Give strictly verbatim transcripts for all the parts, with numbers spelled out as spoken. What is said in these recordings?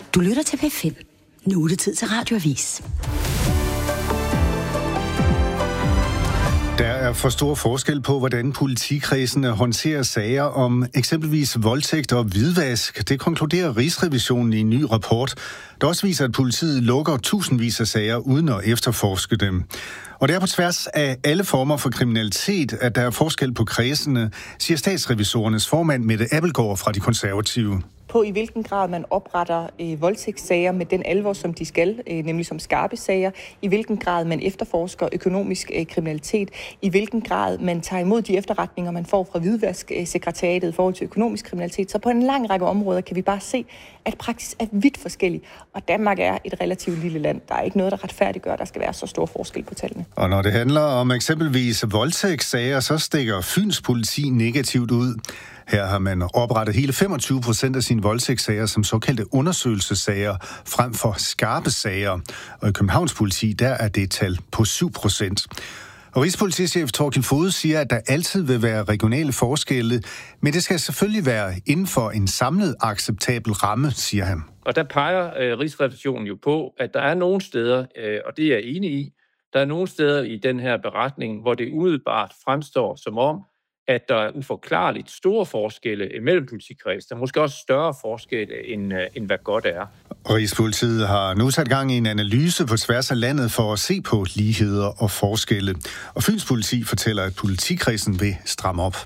Du lytter til P fem. Nu er det tid til Radioavis. Der er for stor forskel på, hvordan politikredsene håndterer sager om eksempelvis voldtægt og hvidvask. Det konkluderer Rigsrevisionen i en ny rapport, der også viser, at politiet lukker tusindvis af sager uden at efterforske dem. Og det er på tværs af alle former for kriminalitet, at der er forskel på kredsene, siger statsrevisorernes formand Mette Abildgaard fra De Konservative. På i hvilken grad man opretter øh, voldtægtssager med den alvor, som de skal, øh, nemlig som skarpe sager, i hvilken grad man efterforsker økonomisk øh, kriminalitet, i hvilken grad man tager imod de efterretninger, man får fra hvidvasksekretariatet i forhold til økonomisk kriminalitet. Så på en lang række områder kan vi bare se, at praksis er vidt forskellig. Og Danmark er et relativt lille land. Der er ikke noget, der retfærdiggør, at der skal være så stor forskel på tallene. Og når det handler om eksempelvis voldtægtssager, så stikker Fyns politi negativt ud. Her har man oprettet hele femogtyve procent af sine voldtægtssager som såkaldte undersøgelsessager frem for skarpe sager. Og i Københavns politi, der er det et tal på syv procent. Og Rigspolitichef Thorkild Foged siger, at der altid vil være regionale forskelle, men det skal selvfølgelig være inden for en samlet acceptabel ramme, siger han. Og der peger øh, Rigsrevisionen jo på, at der er nogle steder, øh, og det er jeg enig i, der er nogle steder i den her beretning, hvor det umiddelbart fremstår som om, at der er uforklarligt store forskelle mellem politikreds. Der er måske også større forskelle, end, end hvad godt er. Rigspolitiet har nu sat gang i en analyse på tværs af landet for at se på ligheder og forskelle. Og Fyns politi fortæller, at politikredsen vil stramme op.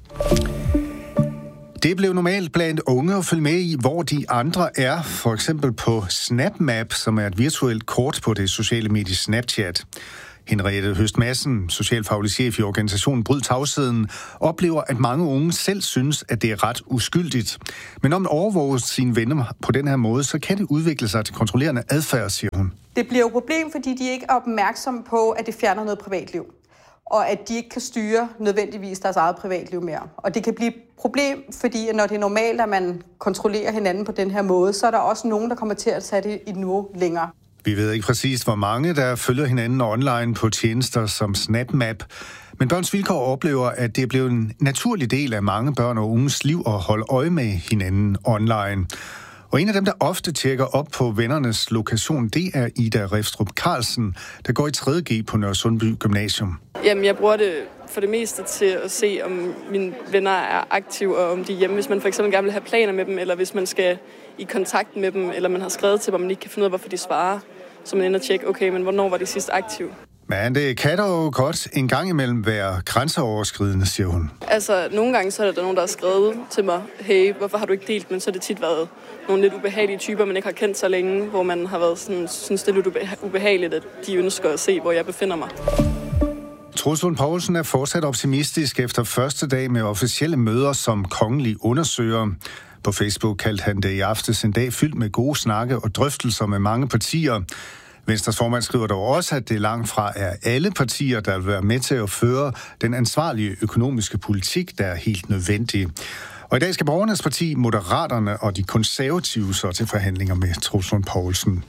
Det blev normalt blandt unge at følge med i, hvor de andre er. For eksempel på SnapMap, som er et virtuelt kort på det sociale medie Snapchat. Henriette Høst Madsen, socialfaglig chef i organisationen Bryd Tavsheden, oplever, at mange unge selv synes, at det er ret uskyldigt. Men når man overvåger sine venner på den her måde, så kan det udvikle sig til kontrollerende adfærd, siger hun. Det bliver jo et problem, fordi de ikke er opmærksomme på, at det fjerner noget privatliv. Og at de ikke kan styre nødvendigvis deres eget privatliv mere. Og det kan blive et problem, fordi når det er normalt, at man kontrollerer hinanden på den her måde, så er der også nogen, der kommer til at tage det et niveau længere. Vi ved ikke præcis, hvor mange der følger hinanden online på tjenester som SnapMap, men Børns Vilkår oplever, at det er blevet en naturlig del af mange børn og unges liv at holde øje med hinanden online. Og en af dem, der ofte tjekker op på vennernes lokation, det er Ida Refstrup Carlsen, der går i tredje G på Nørresundby Gymnasium. Jamen, jeg bruger det for det meste til at se, om mine venner er aktive, og om de er hjemme, hvis man for eksempel gerne vil have planer med dem, eller hvis man skal i kontakt med dem, eller man har skrevet til dem, og man ikke kan finde ud af, hvorfor de svarer. Så man ender og tjekke, okay, men hvornår var de sidst aktive? Men det kan dog godt en gang imellem være grænseoverskridende, siger hun. Altså, nogle gange så er der nogen, der har skrevet til mig, hey, hvorfor har du ikke delt? Men så har det tit været nogle lidt ubehagelige typer, man ikke har kendt så længe, hvor man har været sådan, synes det er lidt ubehageligt, at de ønsker at se, hvor jeg befinder mig. Troels Lund Poulsen er fortsat optimistisk efter første dag med officielle møder som kongelig undersøger. På Facebook kaldte han det i aftes en dag fyldt med gode snakke og drøftelser med mange partier. Venstres formand skriver dog også, at det langt fra er alle partier, der vil være med til at føre den ansvarlige økonomiske politik, der er helt nødvendig. Og i dag skal Borgernes Parti, Moderaterne og de konservative så til forhandlinger med Troels Lund Poulsen.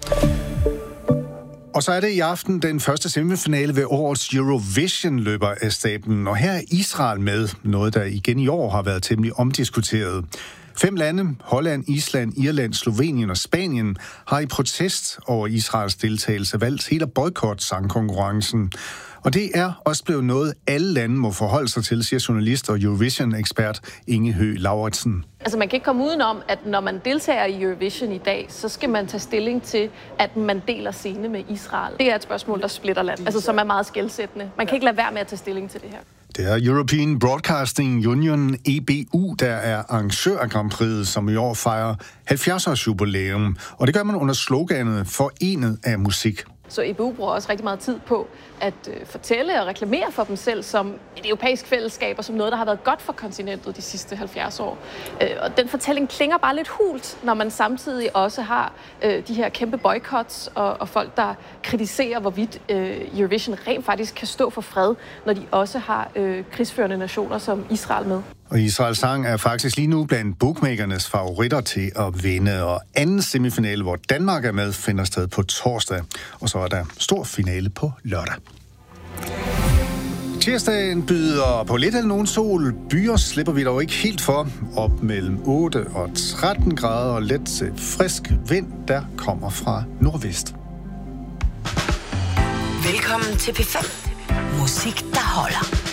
Og så er det i aften den første semifinale ved årets Eurovision løber af stablen. Og her er Israel med, noget der igen i år har været temmelig omdiskuteret. Fem lande, Holland, Island, Irland, Slovenien og Spanien, har i protest over Israels deltagelse valgt helt at boykotte sangkonkurrencen. Og det er også blevet noget, alle lande må forholde sig til, siger journalist og Eurovision-ekspert Inge Høgh Lauritsen. Altså man kan ikke komme udenom, at når man deltager i Eurovision i dag, så skal man tage stilling til, at man deler scene med Israel. Det er et spørgsmål, der splitter land, altså som er meget skelsættende. Man kan ikke lade være med at tage stilling til det her. Det er European Broadcasting Union, E B U, der er arrangør af Grand Prix, som i år fejrer halvfjerds års jubilæum. Og det gør man under sloganet Forenet af musik. Så E B U bruger også rigtig meget tid på at øh, fortælle og reklamere for dem selv som et europæisk fællesskab, og som noget, der har været godt for kontinentet de sidste halvfjerds år. Øh, og den fortælling klinger bare lidt hult, når man samtidig også har øh, de her kæmpe boycotts og, og folk, der kritiserer, hvorvidt øh, Eurovision rent faktisk kan stå for fred, når de også har øh, krigsførende nationer som Israel med. Og Israels sang er faktisk lige nu blandt bookmakernes favoritter til at vinde. Og anden semifinale, hvor Danmark er med, finder sted på torsdag. Og så er der stor finale på lørdag. Tirsdagen byder på lidt eller nogen sol. Byer slipper vi dog ikke helt for. Op mellem otte og tretten grader og let til frisk vind, der kommer fra nordvest. Velkommen til P fem. Musik, der holder.